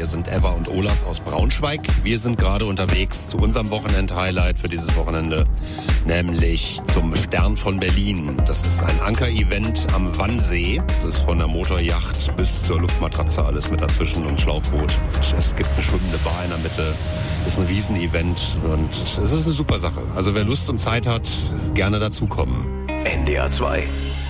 Hier sind Eva und Olaf aus Braunschweig. Wir sind gerade unterwegs zu unserem Wochenend-Highlight für dieses Wochenende, nämlich zum Stern von Berlin. Das ist ein Anker-Event am Wannsee. Das ist von der Motorjacht bis zur Luftmatratze alles mit dazwischen und Schlauchboot. Es gibt eine schwimmende Bar in der Mitte. Das ist ein Riesenevent und es ist eine super Sache. Also wer Lust und Zeit hat, gerne dazukommen. NDR 2